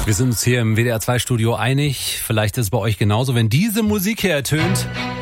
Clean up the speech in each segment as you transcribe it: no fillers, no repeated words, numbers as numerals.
Wir sind uns hier im WDR 2 Studio einig. Vielleicht ist es bei euch genauso. Wenn diese Musik hier ertönt,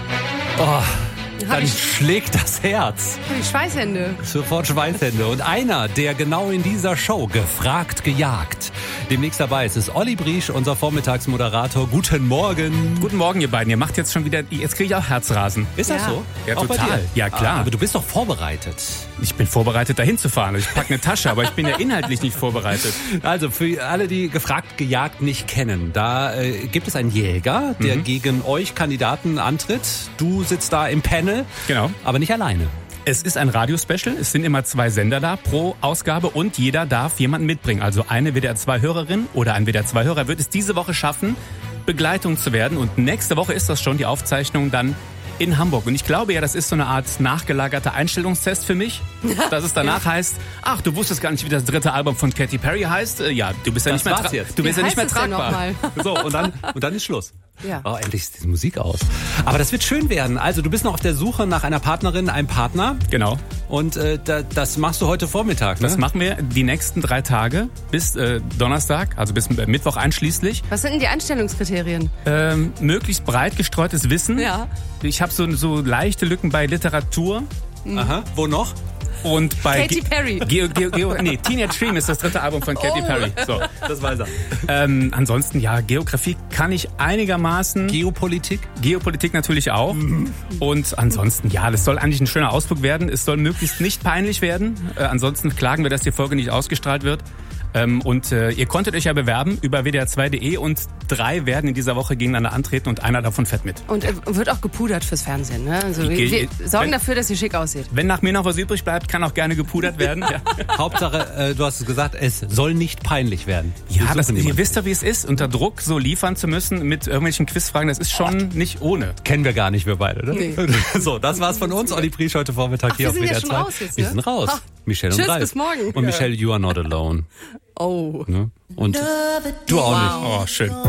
dann schlägt das Herz. Die Schweißhände. Sofort Schweißhände. Und einer, der genau in dieser Show gefragt, gejagt, demnächst dabei ist Olli Briesch, unser Vormittagsmoderator. Guten Morgen. Guten Morgen, ihr beiden. Ihr macht jetzt schon wieder, jetzt kriege ich auch Herzrasen. Ist das so? Ja, Auch bei total. dir? Ja, klar. Aber du bist doch vorbereitet. Ich bin vorbereitet, dahin zu fahren. Ich packe eine Tasche, aber ich bin ja inhaltlich nicht vorbereitet. Also für alle, die gefragt, gejagt nicht kennen, da gibt es einen Jäger, der gegen euch Kandidaten antritt. Du sitzt da im Panel, Genau. aber nicht alleine. Es ist ein Radiospecial. Es sind immer 2 Sender da pro Ausgabe und jeder darf jemanden mitbringen. Also eine WDR 2 Hörerin oder ein WDR 2 Hörer wird es diese Woche schaffen, Begleitung zu werden. Und nächste Woche ist das schon die Aufzeichnung dann in Hamburg. Und ich glaube ja, das ist so eine Art nachgelagerter Einstellungstest für mich, dass es danach heißt, ach, du wusstest gar nicht, wie das 3. Album von Katy Perry heißt. Ja, du bist ja Das nicht mehr war's jetzt. du bist Wie ja nicht mehr heißt es denn tragbar. So, und dann ist Schluss. Ja. Oh, endlich ist die Musik aus. Aber das wird schön werden. Also du bist noch auf der Suche nach einer Partnerin, einem Partner. Genau. Und das machst du heute Vormittag, ne? Das machen wir die nächsten 3 Tage bis Donnerstag, also bis Mittwoch einschließlich. Was sind denn die Einstellungskriterien? Möglichst breit gestreutes Wissen. Ja. Ich habe so leichte Lücken bei Literatur Aha. Wo noch? und bei Katy Perry. Teenage Dream ist das 3. Album von Katy Perry. So. Das weiß er. Ansonsten, ja, Geografie kann ich einigermaßen. Geopolitik? Geopolitik natürlich auch. Und ansonsten, ja, das soll eigentlich ein schöner Ausflug werden. Es soll möglichst nicht peinlich werden. Ansonsten klagen wir, dass die Folge nicht ausgestrahlt wird. Ihr konntet euch ja bewerben über wdr2.de und 3 werden in dieser Woche gegeneinander antreten und einer davon fährt mit. Und wird auch gepudert fürs Fernsehen, ne? Also wir sorgen dafür, dass ihr schick aussieht. Wenn nach mir noch was übrig bleibt, kann auch gerne gepudert werden. Ja, Hauptsache, du hast es gesagt, es soll nicht peinlich werden. ja ihr wisst ja, wie es ist, unter Druck so liefern zu müssen mit irgendwelchen Quizfragen, das ist schon nicht ohne. Kennen wir gar nicht, wir beide, ne? Nee. So, das war's von uns. Olli Briesch heute Vormittag hier wir auf sind WDR ja schon 2. raus jetzt, ne? Wir sind raus. Ha. Michelle und Tschüss, Ralf. bis morgen. Und Michelle, you are not alone. Oh. Ne? Und du auch nicht. Oh, schön.